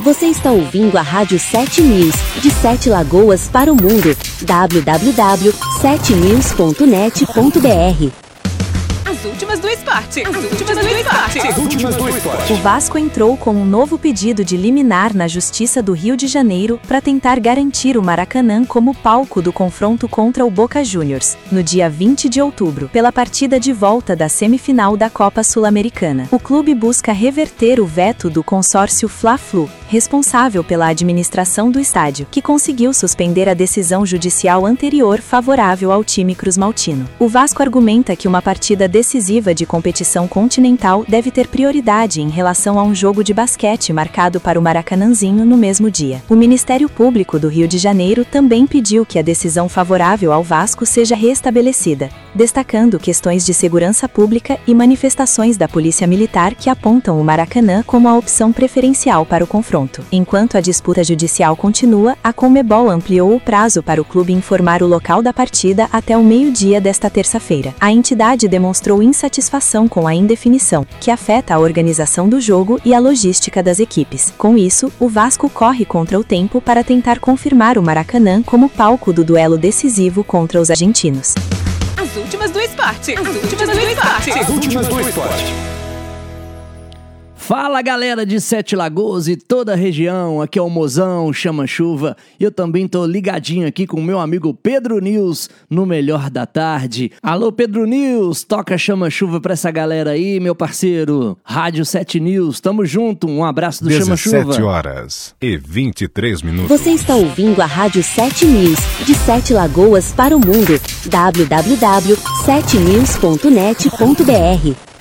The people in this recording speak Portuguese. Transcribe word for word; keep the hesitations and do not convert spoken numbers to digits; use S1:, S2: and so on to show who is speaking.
S1: Você está ouvindo a Rádio sete News, de Sete Lagoas para o mundo. w w w ponto sete news ponto net ponto b r.
S2: As últimas do esporte. As últimas do esporte.
S3: As últimas do esporte.
S4: O Vasco entrou com um novo pedido de liminar na Justiça do Rio de Janeiro para tentar garantir o Maracanã como palco do confronto contra o Boca Juniors, no dia vinte de outubro, pela partida de volta da semifinal da Copa Sul-Americana. O clube busca reverter o veto do consórcio Fla-Flu, responsável pela administração do estádio, que conseguiu suspender a decisão judicial anterior favorável ao time cruzmaltino. O Vasco argumenta que uma partida decisiva de competição continental deve ter prioridade em relação a um jogo de basquete marcado para o Maracanãzinho no mesmo dia. O Ministério Público do Rio de Janeiro também pediu que a decisão favorável ao Vasco seja restabelecida, destacando questões de segurança pública e manifestações da Polícia Militar que apontam o Maracanã como a opção preferencial para o confronto. Enquanto a disputa judicial continua, a Conmebol ampliou o prazo para o clube informar o local da partida até o meio-dia desta terça-feira. A entidade demonstrou insatisfação com a indefinição, que afeta a organização do jogo e a logística das equipes. Com isso, o Vasco corre contra o tempo para tentar confirmar o Maracanã como palco do duelo decisivo contra os argentinos.
S2: As últimas do esporte. As últimas do esporte.
S3: As últimas do esporte.
S5: Fala galera de Sete Lagoas e toda a região, aqui é o Mozão, Chama Chuva, e eu também tô ligadinho aqui com o meu amigo Pedro News no Melhor da Tarde. Alô Pedro News, toca Chama Chuva pra essa galera aí, meu parceiro. Rádio sete News, tamo junto, um abraço do Chama Chuva.
S3: dezessete horas e vinte e três minutos.
S1: Você está ouvindo a Rádio sete News, de Sete Lagoas para o mundo. w w w ponto sete news ponto net ponto b r.